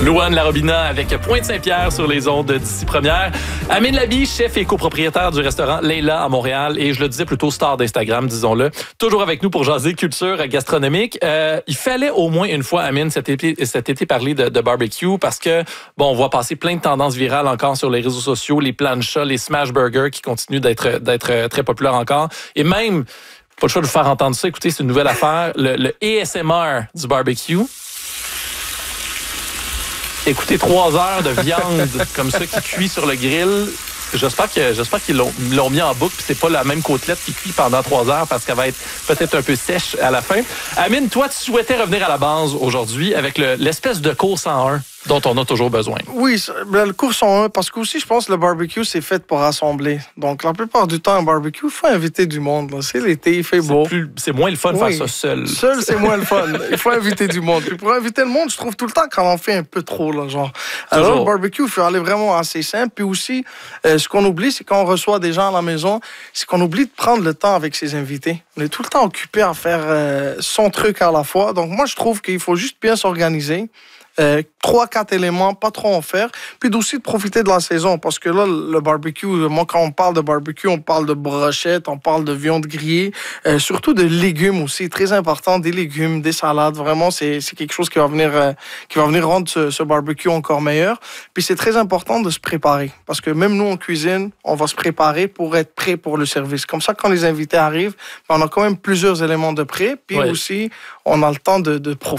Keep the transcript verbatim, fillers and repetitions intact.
Louane Larobina avec Pointe-Saint-Pierre sur les ondes d'ici première. Amine Labi, chef et copropriétaire du restaurant Leila à Montréal et je le disais plutôt star d'Instagram, disons-le. Toujours avec nous pour jaser culture gastronomique. Euh, il fallait au moins une fois, Amine, cet été, cet été parler de, de barbecue parce que, bon, on voit passer plein de tendances virales encore sur les réseaux sociaux, les planchas, les smash burgers qui continuent d'être, d'être très populaires encore. Et même, pas le choix de vous faire entendre ça, écoutez, c'est une nouvelle affaire, le, le A S M R du barbecue. Écoutez, trois heures de viande comme ça qui cuit sur le grill. J'espère que j'espère qu'ils l'ont, l'ont mis en boucle puis c'est pas la même côtelette qui cuit pendant trois heures parce qu'elle va être peut-être un peu sèche à la fin. Amine, toi, tu souhaitais revenir à la base aujourd'hui avec le, l'espèce de cours cent un dont on a toujours besoin. Oui, le cours cent un, parce que aussi, je pense que le barbecue, c'est fait pour rassembler. Donc, la plupart du temps, un barbecue, il faut inviter du monde. Là. C'est l'été, il fait beau. C'est, plus, c'est moins le fun de oui. faire ça seul. Seul, c'est moins le fun. Il faut inviter du monde. Puis pour inviter le monde, je trouve tout le temps qu'on en fait un peu trop. Là, genre. Alors, le barbecue, il faut aller vraiment assez simple. Puis aussi, euh, ce qu'on oublie, c'est quand on reçoit des gens à la maison, c'est qu'on oublie de prendre le temps avec ses invités. On est tout le temps occupé à faire euh, son truc à la fois. Donc, moi, je trouve qu'il faut juste bien s'organiser. Euh, trois, quatre éléments, pas trop en faire. Puis aussi de profiter de la saison. Parce que là, le barbecue, moi, quand on parle de barbecue, on parle de brochettes, on parle de viande grillée, euh, surtout de légumes aussi. Très important, des légumes, des salades. Vraiment, c'est, c'est quelque chose qui va venir, euh, qui va venir rendre ce, ce barbecue encore meilleur. Puis c'est très important de se préparer. Parce que même nous, en cuisine, on va se préparer pour être prêt pour le service. Comme ça, quand les invités arrivent, on a quand même plusieurs éléments de prêt. Puis ouais. aussi, on a le temps de, de profiter.